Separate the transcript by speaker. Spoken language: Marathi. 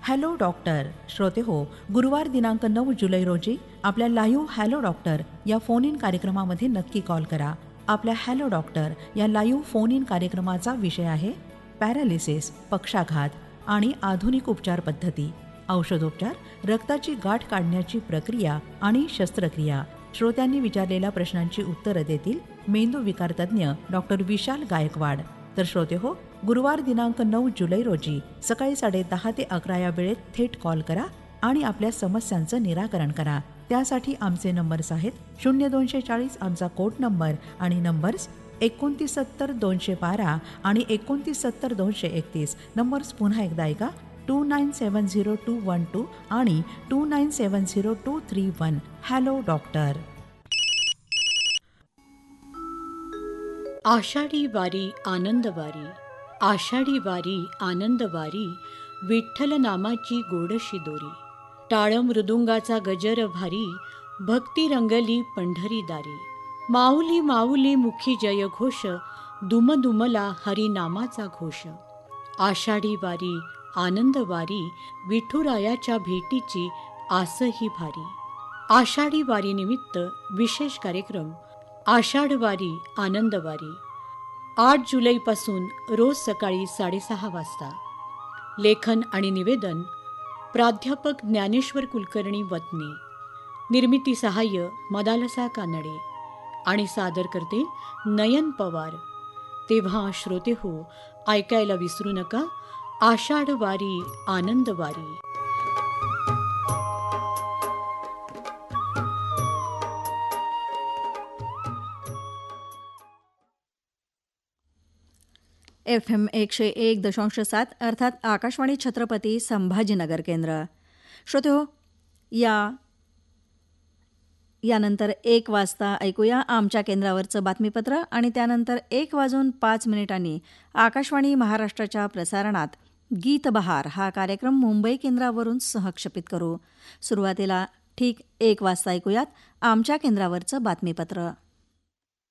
Speaker 1: Hello doctor. श्रोते हो, गुरुवार दिनांक 9 जुलै रोजी आपल्या लाईव्ह हॅलो डॉक्टर या फोन इन कार्यक्रमामध्ये नक्की कॉल करा. आपल्या हॅलो डॉक्टर या लाईव्ह फोन इन कार्यक्रमाचा विषय आहे पॅरालिसिस, पक्षाघात आणि आधुनिक उपचार पद्धती, औषधोपचार, रक्ताची गाठ काढण्याची प्रक्रिया आणि शस्त्रक्रिया. श्रोत्यांनी विचारलेल्या प्रश्नांची उत्तरं देतील मेंदू विकार तज्ज्ञ डॉक्टर विशाल गायकवाड. तर श्रोते हो, गुरुवार दिनांक 9 जुलै रोजी सकाळी 10:30 ते 11 या वेळेत थेट कॉल करा आणि आपल्या समस्यांचं निराकरण करा. त्यासाठी आमचे नंबर्स आहेत 0240 आमचा कोड नंबर आणि नंबर्स 2970-212 आणि 2970-231. नंबर्स पुन्हा एकदा ऐका 2970-212 आणि 2970-231. Hello doctor.
Speaker 2: आषाढी वारी आनंद वारी, आषाढी वारी आनंद वारी, विठ्ठल नामाची गोडशी दोरी. टाळ मृदुंगाचा गजर भारी, भक्ती रंगली पंढरी दारी. माऊली माऊली मुखी जयघोष, दुमदुमला हरिनामाचा घोष. आषाढी वारी आनंद वारी, विठुरायाच्या भेटीची आसही भारी. आषाढी वारी निमित्त विशेष कार्यक्रम आषाढ वारी आनंद वारी 8 जुलैपासून रोज सकाळी 6:30 वाजता. लेखन आणि निवेदन प्राध्यापक ज्ञानेश्वर कुलकर्णी वतनी. निर्मिती सहाय्य मदालसा कानडे आणि सादर करते नयन पवार. तेव्हा श्रोते हो, ऐकायला विसरू नका आषाढ वारी आनंद वारी.
Speaker 3: FM 101.7 अर्थात आकाशवाणी छत्रपती संभाजीनगर केंद्र. श्रोते हो, यानंतर 1 वाजता ऐकूया आमच्या केंद्रावरचं बातमीपत्र आणि त्यानंतर 1:05 आकाशवाणी महाराष्ट्राच्या प्रसारणात गीत बहार हा कार्यक्रम मुंबई केंद्रावरून सहक्षेपित करू. सुरुवातीला ठीक 1 वाजता ऐकूयात आमच्या केंद्रावरचं बातमीपत्र.